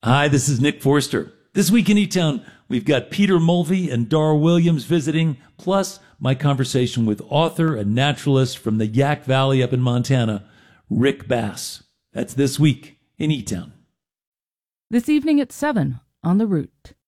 Hi, this is Nick Forster. This week in E-Town, we've got Peter Mulvey and Dar Williams visiting, plus my conversation with author and naturalist from the Yak Valley up in Montana, Rick Bass. That's this week in E-Town. This evening at 7 on The Root.